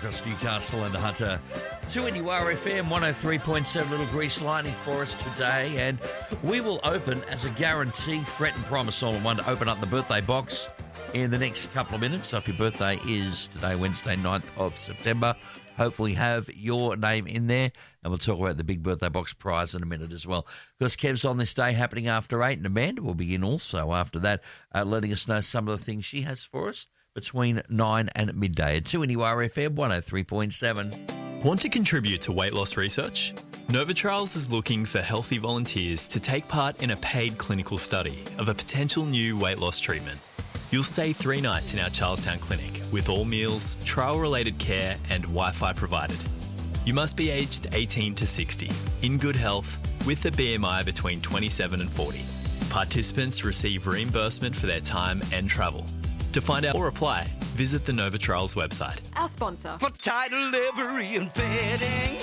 across Newcastle and the Hunter. 2NURFM 103.7, little grease lightning for us today. And we will open, as a guarantee, threat and promise all in one, to open up the birthday box in the next couple of minutes. So if your birthday is today, Wednesday, 9th of September, hopefully have your name in there. And we'll talk about the big birthday box prize in a minute as well. Because Kev's on this day happening after 8, and Amanda will begin also after that, letting us know some of the things she has for us between 9 and midday at 2NURFM 103.7. Want to contribute to weight loss research? Novitrials is looking for healthy volunteers to take part in a paid clinical study of a potential new weight loss treatment. You'll stay 3 nights in our Charlestown clinic with all meals, trial-related care and Wi-Fi provided. You must be aged 18 to 60, in good health, with a BMI between 27 and 40. Participants receive reimbursement for their time and travel. To find out or apply, visit the Novitrials website. Our sponsor. For title, livery and bedding.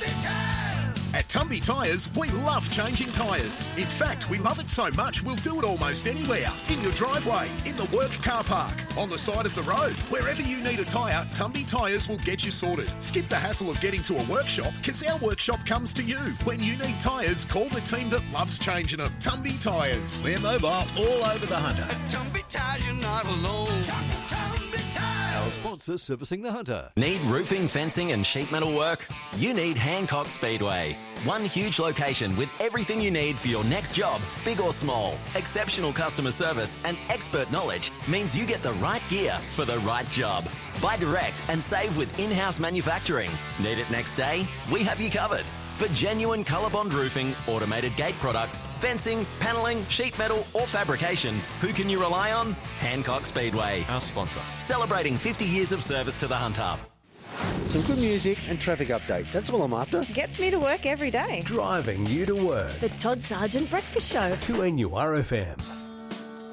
At Tumby Tyres, we love changing tyres. In fact, we love it so much we'll do it almost anywhere. In your driveway, in the work car park, on the side of the road. Wherever you need a tyre, Tumby Tyres will get you sorted. Skip the hassle of getting to a workshop, because our workshop comes to you. When you need tyres, call the team that loves changing them. Tumby Tyres. We're mobile all over the Hunter. At Tumby Tyres, you're not alone. Tumby Tyres. Our sponsor servicing the Hunter. Need roofing, fencing and sheet metal work? You need Hancock Speedway. One huge location with everything you need for your next job, big or small. Exceptional customer service and expert knowledge means you get the right gear for the right job. Buy direct and save with in-house manufacturing. Need it next day? We have you covered. For genuine ColourBond roofing, automated gate products, fencing, panelling, sheet metal or fabrication, who can you rely on? Hancock Speedway. Our sponsor. Celebrating 50 years of service to the Hunter. Some good music and traffic updates. That's all I'm after. Gets me to work every day. Driving you to work. The Todd Sargent Breakfast Show. 2NURFM.